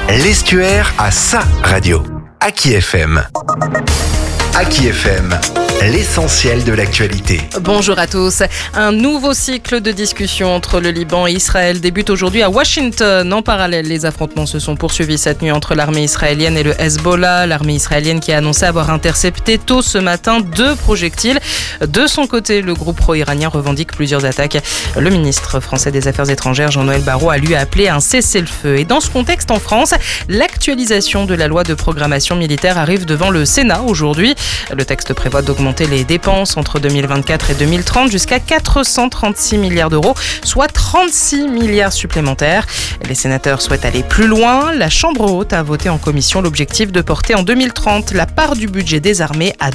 L'Estuaire a sa radio. Aki FM. Aki FM, l'essentiel de l'actualité. Bonjour à tous. Un nouveau cycle de discussion entre le Liban et Israël débute aujourd'hui à Washington. En parallèle, les affrontements se sont poursuivis cette nuit entre l'armée israélienne et le Hezbollah. L'armée israélienne qui a annoncé avoir intercepté tôt ce matin 2 projectiles. De son côté, le groupe pro-iranien revendique plusieurs attaques. Le ministre français des Affaires étrangères, Jean-Noël Barrot, a lui appelé à un cessez-le-feu. Et dans ce contexte, en France, l'actualisation de la loi de programmation militaire arrive devant le Sénat aujourd'hui. Le texte prévoit d'augmenter les dépenses entre 2024 et 2030 jusqu'à 436 milliards d'euros, soit 36 milliards supplémentaires. Les sénateurs souhaitent aller plus loin. La Chambre haute a voté en commission l'objectif de porter en 2030 la part du budget des armées à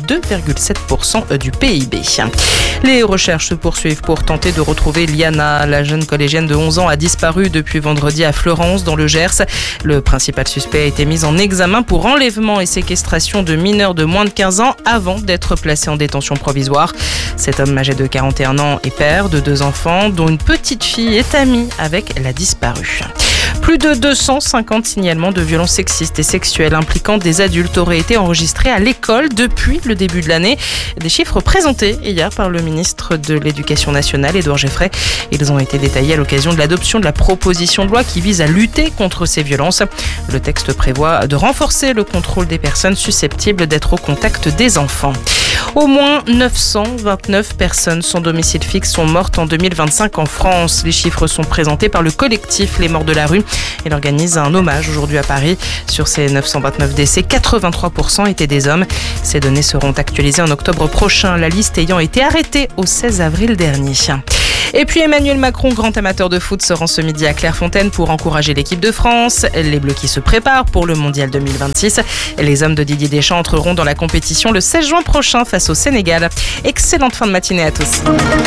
2,7% du PIB. Les recherches se poursuivent pour tenter de retrouver Liana. La jeune collégienne de 11 ans a disparu depuis vendredi à Fleurance, dans le Gers. Le principal suspect a été mis en examen pour enlèvement et séquestration de mineurs de moins de 15 ans avant d'être placé en détention provisoire. Cet homme âgé de 41 ans est père de 2 enfants, dont une petite fille est amie avec la disparue. Plus de 250 signalements de violences sexistes et sexuelles impliquant des adultes auraient été enregistrés à l'école depuis le début de l'année. Des chiffres présentés hier par le ministre de l'Éducation nationale, Édouard Geoffrey. Ils ont été détaillés à l'occasion de l'adoption de la proposition de loi qui vise à lutter contre ces violences. Le texte prévoit de renforcer le contrôle des personnes susceptibles d'être au contact des enfants. Au moins 929 personnes sans domicile fixe sont mortes en 2025 en France. Les chiffres sont présentés par le collectif Les Morts de la Rue. Il organise un hommage aujourd'hui à Paris. Sur ces 929 décès, 83% étaient des hommes. Ces données seront actualisées en octobre prochain, la liste ayant été arrêtée au 16 avril dernier. Et puis Emmanuel Macron, grand amateur de foot, se rend ce midi à Clairefontaine pour encourager l'équipe de France. Les Bleus qui se préparent pour le Mondial 2026. Les hommes de Didier Deschamps entreront dans la compétition le 16 juin prochain face au Sénégal. Excellente fin de matinée à tous.